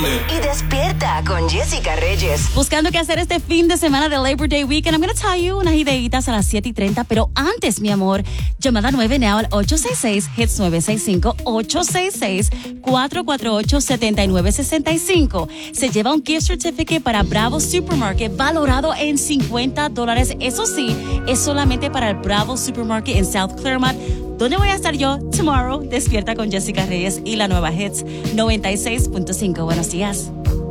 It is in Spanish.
Y despierta con Jessica Reyes. Buscando qué hacer este fin de semana de Labor Day Weekend. I'm going to tell you unas ideitas a las 7:30. Pero antes, mi amor, llamada 9 now al 866-HITS 965 866-448-7965. Se lleva un gift certificate para Bravo Supermarket valorado en $50. Eso sí, es solamente para el Bravo Supermarket en South Claremont. ¿Dónde voy a estar yo? Tomorrow. Despierta con Jessica Reyes y la nueva Hits 96.5. Buenos días.